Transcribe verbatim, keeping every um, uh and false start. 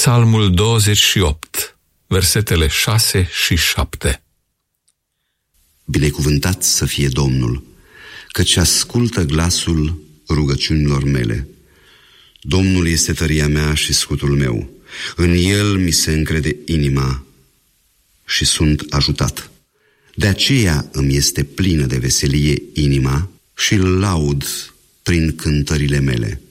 Psalmul douăzeci și opt, versetele șase și șapte. Binecuvântat să fie Domnul, căci ascultă glasul rugăciunilor mele. Domnul este tăria mea și scutul meu. În El mi se încrede inima și sunt ajutat. De aceea îmi este plină de veselie inima și îl laud prin cântările mele.